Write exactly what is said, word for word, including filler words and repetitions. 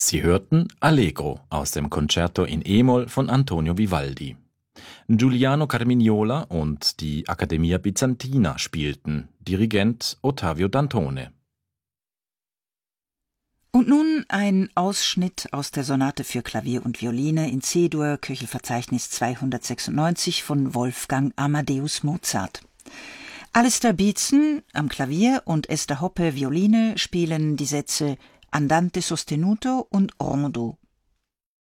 Sie hörten Allegro aus dem Concerto in E-Moll von Antonio Vivaldi. Giuliano Carmignola und die Accademia Bizantina spielten, Dirigent Ottavio Dantone. Und nun ein Ausschnitt aus der Sonate für Klavier und Violine in C-Dur, Köchelverzeichnis zweihundertsechsundneunzig von Wolfgang Amadeus Mozart. Alistair Beatson am Klavier und Esther Hoppe Violine spielen die Sätze Andante sostenuto und Rondo.